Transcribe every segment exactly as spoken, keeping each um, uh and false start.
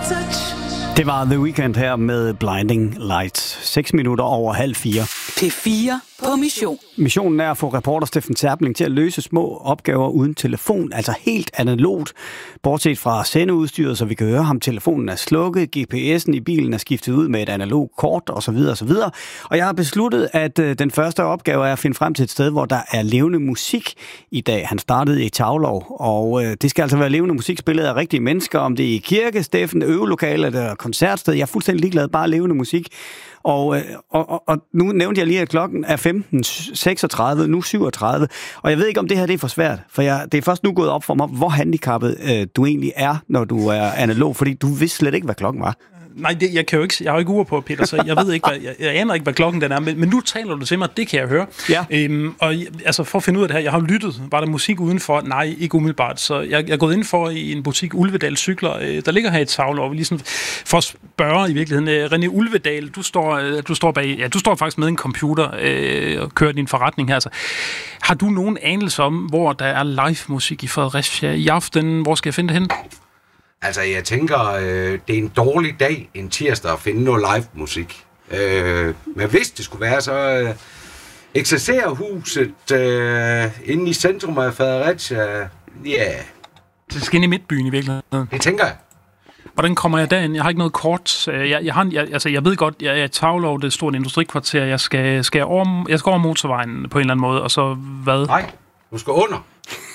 touch. Det var The Weeknd her med Blinding Lights. seks minutter over halv fire. P fire på mission. Missionen er at få reporter Steffen Terpling til at løse små opgaver uden telefon, altså helt analogt. Bortset fra sendeudstyret, så vi kan høre ham. Telefonen er slukket, G P S'en i bilen er skiftet ud med et analogt kort osv. osv. Og jeg har besluttet, at den første opgave er at finde frem til et sted, hvor der er levende musik i dag. Han startede i Tavlov, og det skal altså være levende musik spillet af rigtige mennesker, om det er i kirke, Steffen, øvelokale eller koncertsted. Jeg er fuldstændig ligeglad, bare levende musik. Og, og, og, og nu nævnte jeg lige, at klokken er femten seksogtredive, nu syvogtredive, og jeg ved ikke, om det her det er for svært, for jeg, det er først nu gået op for mig, hvor handicappet øh, du egentlig er, når du er analog, fordi du vidste slet ikke, hvad klokken var. Nej, det, jeg kan jo ikke, jeg har jo ikke ur på, Peter, så jeg ved ikke, hvad, jeg, jeg aner ikke, hvad klokken den er, men, men nu taler du til mig, det kan jeg høre. Ja. Øhm, og altså, for at finde ud af det her, jeg har lyttet, var der musik udenfor? Nej, ikke umiddelbart, så jeg, jeg er gået ind for i en butik, Ulvedal Cykler, øh, der ligger her et Tavle, og ligesom for at spørge i virkeligheden, øh, René Ulvedal, du står, øh, du står bag, ja, du står faktisk med en computer øh, og kører din forretning her, altså. Har du nogen anelse om, hvor der er live musik i Fredericia i aften? Hvor skal jeg finde det hen? Altså, jeg tænker, øh, det er en dårlig dag en tirsdag at finde noget live-musik. Øh, men hvis det skulle være, så øh, eksercerhuset øh, inde i centrum af Fredericia, ja. Yeah. Det skal ind i midtbyen i virkeligheden. Det tænker jeg. Hvordan kommer jeg derind? Jeg har ikke noget kort. Jeg, jeg, har, jeg, altså, jeg ved godt, jeg er i Tavlov, det er et stort industrikvarter. Jeg skal, skal over, jeg skal over motorvejen på en eller anden måde, og så hvad? Nej, du skal under.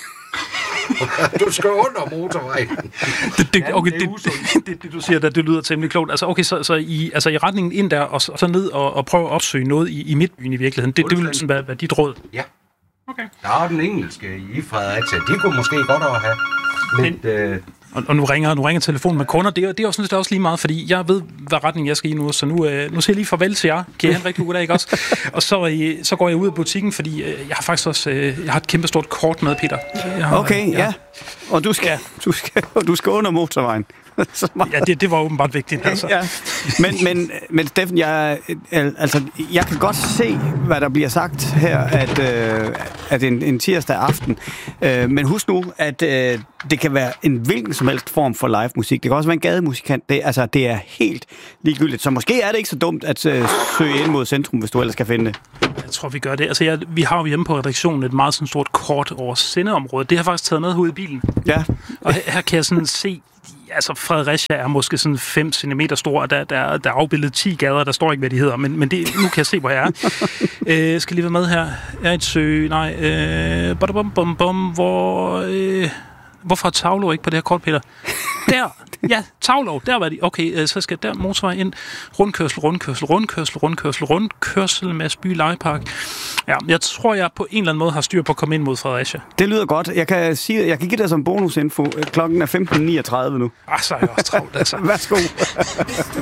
Du skal under motorvejen. Det, det, okay, det, det, det, det, du siger, der, det lyder temmelig klogt. Altså, okay, så, så i, altså, i retningen ind der, og så, og så ned og, og prøve at opsøge noget i, i midtbyen i virkeligheden. Det, det vil sådan være, være dit råd. Ja. Okay. Der er den engelske i Fredericia. De kunne måske godt have lidt... Øh... Og, og nu ringer nu ringer telefonen med kunder. Det er, det er jo sådan set også lige meget, fordi jeg ved, hvad retning jeg skal i nu. Så nu, øh, nu siger jeg lige farvel til jer. Kan I have en rigtig god dag, ikke også? Og så, øh, så går jeg ud af butikken, fordi øh, jeg har faktisk også øh, jeg har et kæmpe stort kort med, Peter. Har, okay, ja. ja. Og du skal, du skal, du skal under motorvejen. Ja, det, det var åbenbart vigtigt. Altså. Ja. Men, men, men Steffen, jeg, altså, jeg kan godt se, hvad der bliver sagt her, at, øh, at en, en tirsdag aften. Øh, men husk nu, at øh, det kan være en hvilken som helst form for live musik. Det kan også være en gademusikant. Det, altså, det er helt ligegyldigt. Så måske er det ikke så dumt at øh, søge ind mod centrum, hvis du ellers skal finde det. Jeg tror, vi gør det. Altså, jeg, vi har jo hjemme på redaktionen et meget sådan stort kort over sendeområdet. Det har jeg faktisk taget med ud i bilen. Ja. Og her, her kan jeg sådan se... Altså, Fredericia er måske sådan fem centimeter stor, og der, der, der er afbildet ti gader, der står ikke, hvad de hedder, men, men det, nu kan jeg se, hvor jeg er. øh, skal lige være med her. Jeg er et sø... Nej, øh... Bum, bum, bum, hvor... Øh, hvorfor er Tavlov ikke på det her kort, Peter? Der! Ja, Tavlov, der var de. Okay, øh, så skal der motorvej ind. Rundkørsel, rundkørsel, rundkørsel, rundkørsel, rundkørsel, Masby Legepark. Ja, jeg tror, jeg på en eller anden måde har styr på at komme ind mod Fredericia. Det lyder godt. Jeg kan sige, jeg kan give dig som bonusinfo. Klokken er femten niogtredive nu. Ah, så er jeg også travlt, altså. Værsgo.